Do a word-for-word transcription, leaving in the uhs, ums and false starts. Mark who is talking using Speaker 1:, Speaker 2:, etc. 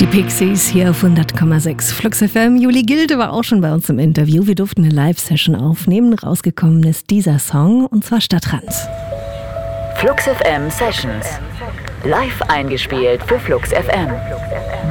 Speaker 1: Die Pixies hier auf hundert Komma sechs Flux F M. Juli Gilde war auch schon bei uns im Interview. Wir durften eine Live-Session aufnehmen. Rausgekommen ist dieser Song, und zwar Stadtrand.
Speaker 2: Flux F M Sessions. Live eingespielt für Flux F M.